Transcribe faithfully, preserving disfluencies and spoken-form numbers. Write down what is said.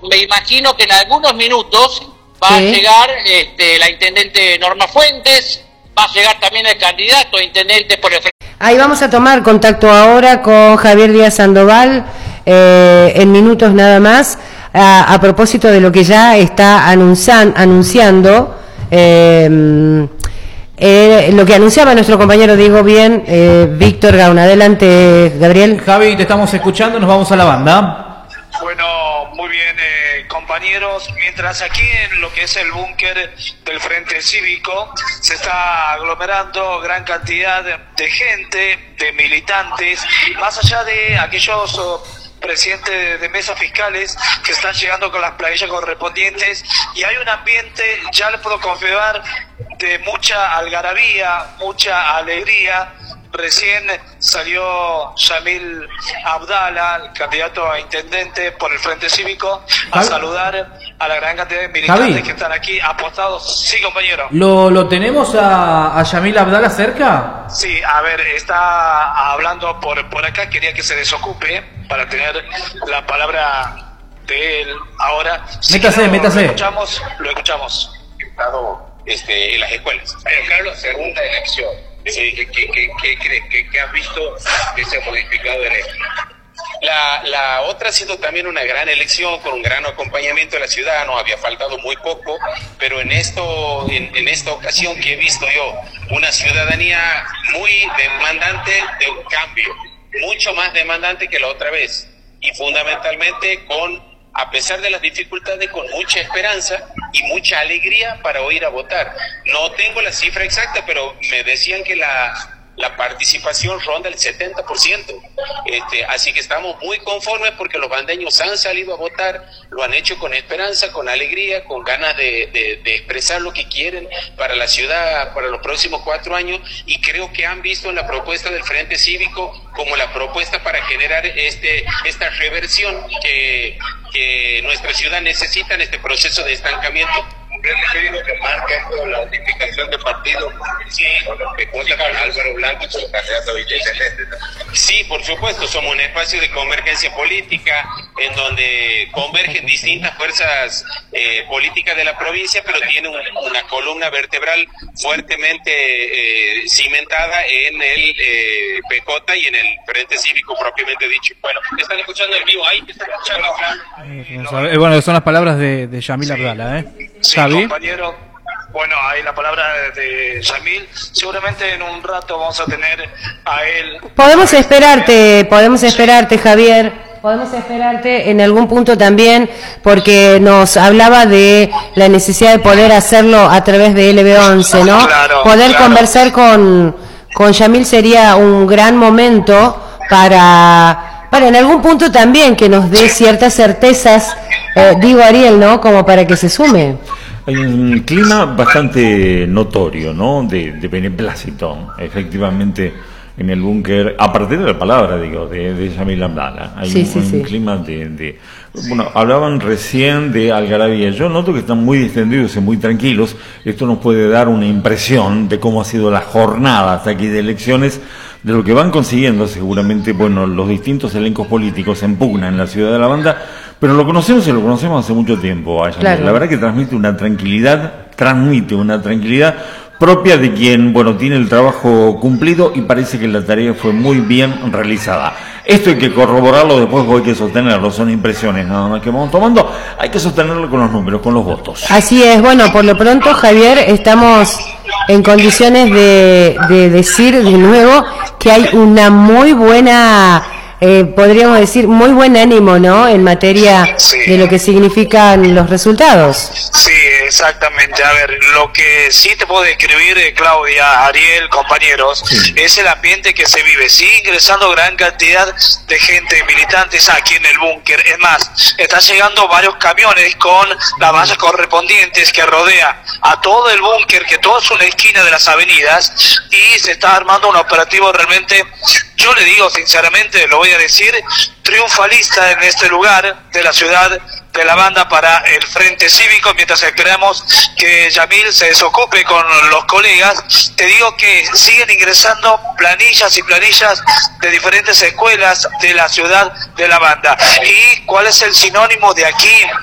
me imagino que en algunos minutos va ¿Sí? a llegar este, la intendente Norma Fuentes, va a llegar también el candidato a intendente por el... Ahí vamos a tomar contacto ahora con Javier Díaz Sandoval, eh, en minutos nada más, a, a propósito de lo que ya está anuncian, anunciando, eh, eh, lo que anunciaba nuestro compañero Diego Bien, eh, Víctor Gauna. Adelante, Gabriel. Javi, te estamos escuchando, nos vamos a la banda. Bueno, muy bien, eh, compañeros. Mientras aquí en lo que es el búnker del Frente Cívico se está aglomerando gran cantidad de, de gente, de militantes, más allá de aquellos oh, presidentes de, de mesas fiscales que están llegando con las planillas correspondientes, y hay un ambiente, ya les puedo confirmar, de mucha algarabía, mucha alegría. Recién salió Yamil Abdala, el candidato a intendente por el Frente Cívico, a Javi. saludar a la gran cantidad de militantes Javi. que están aquí apostados. Sí, compañero. ¿Lo, lo tenemos a, a Yamil Abdala cerca? Sí, a ver, está hablando por, por acá, quería que se desocupe para tener la palabra de él ahora. Métase, Si no, métase. Lo escuchamos, lo escuchamos. Este, en las escuelas. Pero Carlos, segunda elección. Sí. ¿Qué, qué, qué, qué crees? ¿Qué, ¿Qué has visto que se ha modificado en esto? La, la otra ha sido también una gran elección con un gran acompañamiento de la ciudad. Nos había faltado muy poco, pero en esto, en, en esta ocasión que he visto yo una ciudadanía muy demandante de un cambio, mucho más demandante que la otra vez, y fundamentalmente con, a pesar de las dificultades, con mucha esperanza y mucha alegría para ir a votar. No tengo la cifra exacta, pero me decían que la, la participación ronda el setenta por ciento. Este, así que estamos muy conformes porque los bandeños han salido a votar, lo han hecho con esperanza, con alegría, con ganas de, de, de expresar lo que quieren para la ciudad, para los próximos cuatro años, y creo que han visto en la propuesta del Frente Cívico como la propuesta para generar este, esta reversión que, que nuestra ciudad necesita en este proceso de estancamiento. ¿Comprende que marca esto la unificación de partido? Sí, con lo que cuenta con Álvaro Blanco como candidato a viceintendente. Sí, por supuesto, somos un espacio de convergencia política en donde convergen distintas fuerzas eh, políticas de la provincia, pero tiene un, una columna vertebral fuertemente eh, cimentada en el eh, P J y en el Frente Cívico propiamente dicho. Bueno, están escuchando en vivo ahí, están escuchando. Eh, bueno, son las palabras de, de Yamil Abdala, ¿eh? Sí, Javi. compañero. Bueno, ahí la palabra de Yamil. Seguramente en un rato vamos a tener a él. Podemos esperarte, podemos esperarte, Javier. Podemos esperarte en algún punto también, porque nos hablaba de la necesidad de poder hacerlo a través de L B once, ¿no? Claro, poder claro. conversar con, con Yamil sería un gran momento para, para en algún punto también que nos dé ciertas certezas, eh, digo Ariel, ¿no? Como para que se sume. Hay un clima bastante notorio, ¿no? De, de beneplácito, efectivamente, en el búnker, a partir de la palabra, digo, de, de Yamil Abdala. Hay sí, un, sí, un sí. clima de, de... Bueno, hablaban recién de algarabía. Yo noto que están muy distendidos y muy tranquilos. Esto nos puede dar una impresión de cómo ha sido la jornada hasta aquí de elecciones, de lo que van consiguiendo seguramente, bueno, los distintos elencos políticos en pugna en la ciudad de La Banda, pero lo conocemos y lo conocemos hace mucho tiempo. A Claro. La verdad que transmite una tranquilidad, transmite una tranquilidad propia de quien, bueno, tiene el trabajo cumplido y parece que la tarea fue muy bien realizada. Esto hay que corroborarlo, después hay que sostenerlo, son impresiones nada más que vamos tomando, hay que sostenerlo con los números, con los votos. Así es, bueno, por lo pronto, Javier, estamos en condiciones de, de decir de nuevo que hay una muy buena, eh, podríamos decir, muy buen ánimo, ¿no?, en materia Sí. de lo que significan los resultados. Sí, exactamente. A ver, lo que sí te puedo describir, eh, Claudia, Ariel, compañeros, Sí. es el ambiente que se vive. Sigue ingresando gran cantidad de gente, militantes aquí en el búnker. Es más, están llegando varios camiones con las vallas correspondientes que rodea a todo el búnker, que todo es una esquina de las avenidas, y se está armando un operativo realmente, yo le digo sinceramente, lo voy a decir, triunfalista en este lugar de la ciudad de La Banda para el Frente Cívico, mientras esperamos que Yamil se desocupe con los colegas. Te digo que siguen ingresando planillas y planillas de diferentes escuelas de la ciudad de La Banda. ¿Y cuál es el sinónimo de aquí